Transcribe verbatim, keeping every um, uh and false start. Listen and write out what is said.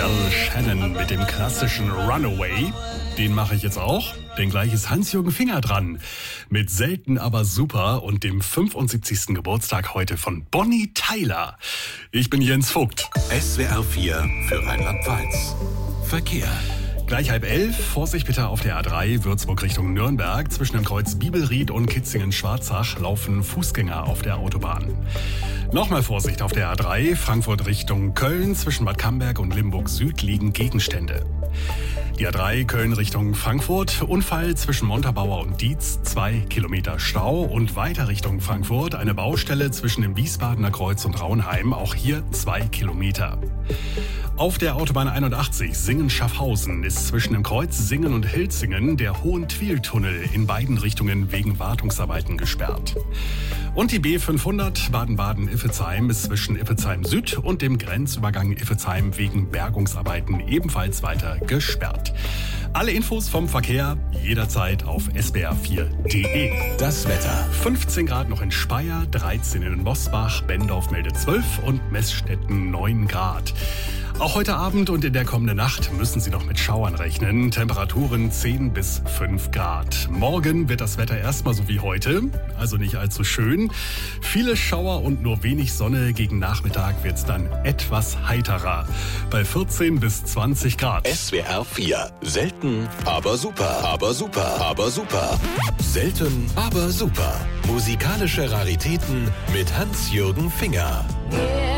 Al Shannon mit dem klassischen Runaway. Den mache ich jetzt auch, denn gleich ist Hans-Jürgen Finger dran. Mit Selten aber super und dem fünfundsiebzigsten Geburtstag heute von Bonnie Tyler. Ich bin Jens Vogt. S W R vier für Rheinland-Pfalz. Verkehr. Gleich halb elf, Vorsicht bitte auf der A drei, Würzburg Richtung Nürnberg. Zwischen dem Kreuz Bibelried und Kitzingen-Schwarzach laufen Fußgänger auf der Autobahn. Nochmal Vorsicht auf der A drei, Frankfurt Richtung Köln. Zwischen Bad Camberg und Limburg Süd liegen Gegenstände. Die A drei Köln Richtung Frankfurt, Unfall zwischen Montabaur und Dietz, zwei Kilometer Stau und weiter Richtung Frankfurt, eine Baustelle zwischen dem Wiesbadener Kreuz und Raunheim, auch hier zwei Kilometer. Auf der Autobahn einundachtzig Singen-Schaffhausen ist zwischen dem Kreuz Singen und Hilzingen der Hohentwiel-Tunnel in beiden Richtungen wegen Wartungsarbeiten gesperrt. Und die B fünfhundert Baden-Baden-Iffezheim ist zwischen Iffezheim Süd und dem Grenzübergang Iffezheim wegen Bergungsarbeiten ebenfalls weiter gesperrt. Alle Infos vom Verkehr jederzeit auf S B R vier Punkt de. Das Wetter. fünfzehn Grad noch in Speyer, dreizehn in Mosbach, Bendorf meldet zwölf und Meßstetten neun Grad. Auch heute Abend und in der kommenden Nacht müssen Sie noch mit Schauern rechnen. Temperaturen zehn bis fünf Grad. Morgen wird das Wetter erstmal so wie heute, also nicht allzu schön. Viele Schauer und nur wenig Sonne. Gegen Nachmittag wird es dann etwas heiterer. Bei vierzehn bis zwanzig Grad. S W R vier. Selten, aber super. Aber super. Aber super. Selten, aber super. Musikalische Raritäten mit Hans-Jürgen Finger. Yeah.